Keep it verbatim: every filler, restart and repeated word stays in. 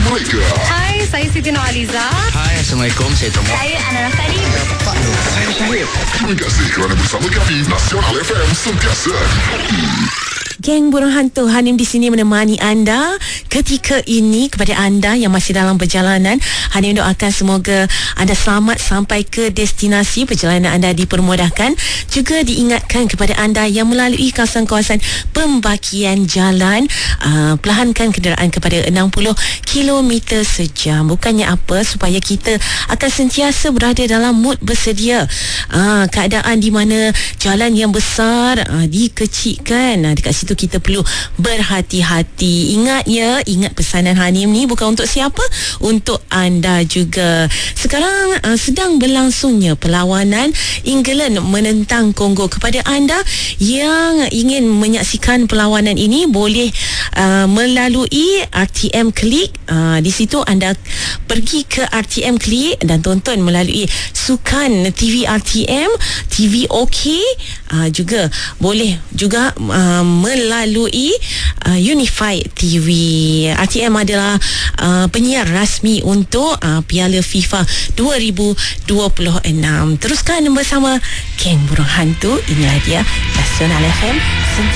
mereka. Hai, saya Siti Nurhaliza. Hai, Assalamualaikum. Saya Tomo. Saya Ana Rafali. Saya Syahir. Terima kasih kerana bersama kami. Nasional F M sentiasa happy. Geng Burung Hantu, Hanim di sini menemani anda ketika ini. Kepada anda yang masih dalam perjalanan, Hanim doakan semoga anda selamat sampai ke destinasi, perjalanan anda dipermudahkan. Juga diingatkan kepada anda yang melalui kawasan-kawasan pembakian jalan, uh, perlahankan kenderaan kepada enam puluh kilometer sejam. Bukannya apa, supaya kita akan sentiasa berada dalam mood bersedia. uh, Keadaan di mana jalan yang besar uh, dikecilkan, uh, dekat situ kita perlu berhati-hati. Ingat ya, ingat pesanan Hanim ni bukan untuk siapa, untuk anda juga. Sekarang uh, sedang berlangsungnya perlawanan England menentang Kongo. Kepada anda yang ingin menyaksikan perlawanan ini, boleh uh, melalui R T M Klik. Uh, di situ anda pergi ke R T M Klik dan tonton melalui sukan T V R T M, T V OK. Uh, juga boleh juga uh, melalui uh, Unified T V. R T M adalah uh, penyiar rasmi untuk uh, Piala FIFA dua ribu dua puluh enam. Teruskan bersama Geng Burung Hantu. Inilah dia Nasional F M.